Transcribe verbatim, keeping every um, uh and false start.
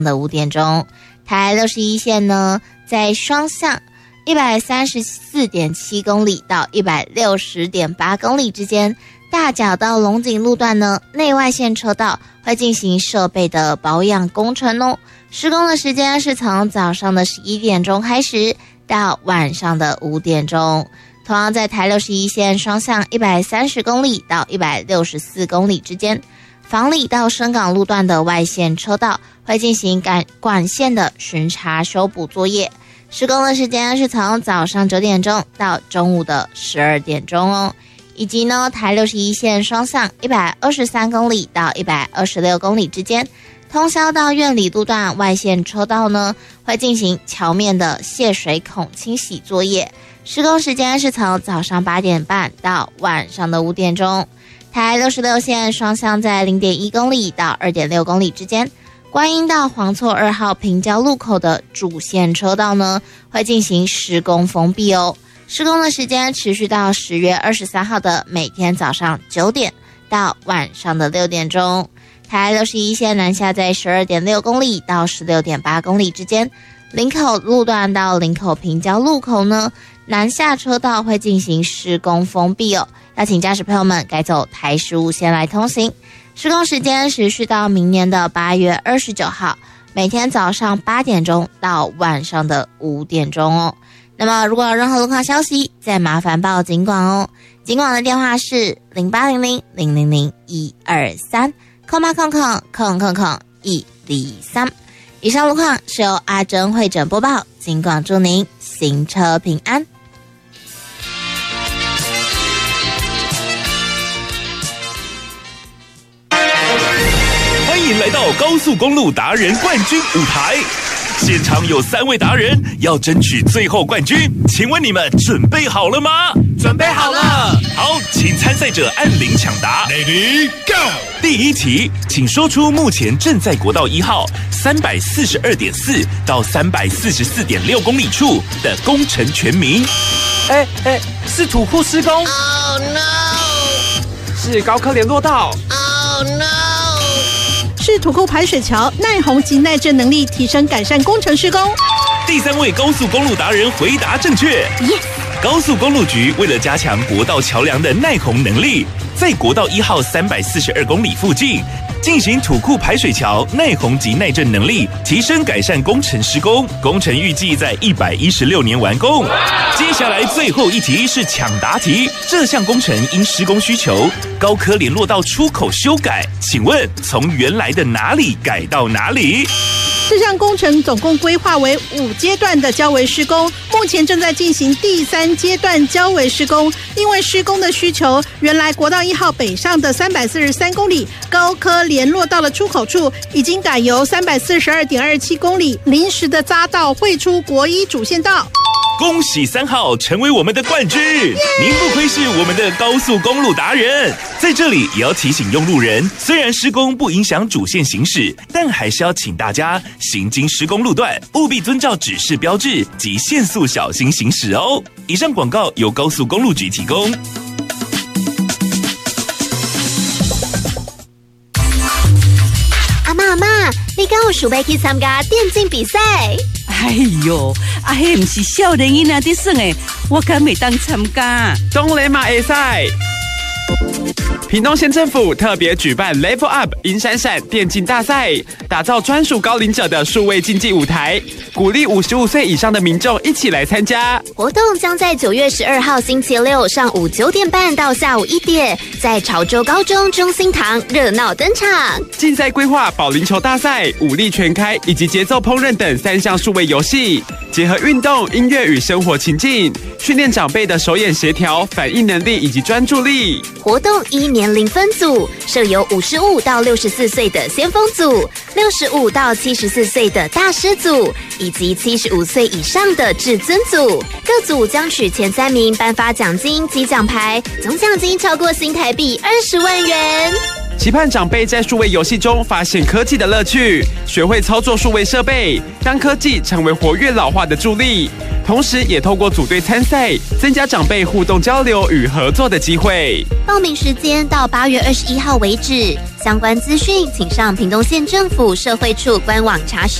的五点钟。台六十一线呢，在双向一百三十四点七公里到一百六十点八公里之间，大甲到龙井路段呢，内外线车道会进行设备的保养工程哦。施工的时间是从早上的十一点钟开始到晚上的五点钟。同样在台六十一线双向一百三十公里到一百六十四公里之间，房里到深港路段的外线车道会进行管管线的巡查修补作业。施工的时间是从早上九点钟到中午的十二点钟哦。以及呢，台六十一线双向一百二十三公里到一百二十六公里之间，通霄到苑里路段外线车道呢，会进行桥面的泄水孔清洗作业。施工时间是从早上八点半到晚上的五点钟。台六十六线双向在 零点一公里到 二点六公里之间，观音到黄厝二号平交路口的主线车道呢，会进行施工封闭哦。施工的时间持续到十月二十三号的每天早上九点到晚上的六点钟。台六十一线南下在 十二点六公里到 十六点八公里之间，林口路段到林口平交路口呢，南下车道会进行施工封闭哦，要请驾驶朋友们改走台十五线来通行。施工时间持续到明年的八月二十九号，每天早上八点钟到晚上的五点钟哦。那么如果有任何路况消息，再麻烦报警管哦。警管的电话是零八零零零零零一二三，空八空空空空空一零三。以上路况是由阿珍会诊播报，警管祝您行车平安。 欢迎来到高速公路达人冠军舞台，现场有三位达人要争取最后冠军，请问你们准备好了吗？ 准备好了。 好，请参赛者按铃抢答。 Ready go！ 第一题，请说出目前正在国道一号三百四十二点四到三百四十四点六公里处的工程全名。 哎哎，是土库施工。 Oh no！ 是高科联络道。 Oh no！ 是土库排水桥耐洪及耐震能力提升改善工程施工。 第三位高速公路达人回答正确。 Yes！ 高速公路局为了加强国道桥梁的耐洪能力，在国道一号三百四十二公里附近进行土库排水桥耐洪及耐震能力提升改善工程施工，工程预计在一百一十六年完工。接下来最后一题是抢答题，这项工程因施工需求，高科联络道出口修改，请问从原来的哪里改到哪里？ 这项工程总共规划为五阶段的交围施工，目前正在进行第三阶段交围施工。因为施工的需求，原来国道一号北上的三百四十三公里高科联络道的出口处，已经改由三百四十二点二七公里临时的匝道汇出国一主线道。 恭喜三号成为我们的冠军，您不愧是我们的高速公路达人。在这里也要提醒用路人，虽然施工不影响主线行驶，但还是要请大家行经施工路段，务必遵照指示标志及限速小心行驶哦。以上广告由高速公路局提供。 阿嬷阿嬷，你敢有想要去参加电竞比赛？ 哎呦，啊，迄不是少年囡仔在耍的，我敢袂当参加。 当然嘛会使。屏东县政府特别举办 Level Up 银闪闪电竞大赛，打造专属高龄者的数位竞技舞台，鼓励五十五岁以上的民众一起来参加。 活动将在九月十二号星期六上午九点半到下午一点，在潮州高中中心堂热闹登场。 竞赛规划保龄球大赛、武力全开以及节奏烹饪等三项数位游戏，结合运动、音乐与生活情境，训练长辈的手眼协调、反应能力以及专注力。 活动依年龄分组，设有五十五到六十四岁的先锋组、六十五到七十四岁的大师组，以及七十五岁以上的至尊组。各组将取前三名颁发奖金及奖牌，总奖金超过新台币二十万元。 期盼长辈在数位游戏中发现科技的乐趣，学会操作数位设备，让科技成为活跃老化的助力。同时，也透过组队参赛，增加长辈互动交流与合作的机会。 报名时间到八月二十一号为止，相关资讯请上屏东县政府社会处官网查询。